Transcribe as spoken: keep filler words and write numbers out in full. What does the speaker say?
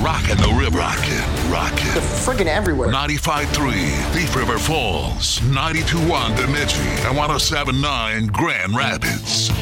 rocking the river. Rocking, rocking. They're friggin' everywhere. ninety-five point three Thief River Falls, ninety-two point one Bemidji, and one oh seven point nine Grand Rapids.